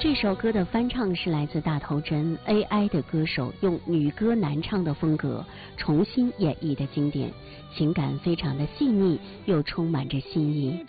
这首歌的翻唱是来自大头针 AI 的歌手用女歌男唱的风格重新演绎的经典，情感非常的细腻，又充满着新意。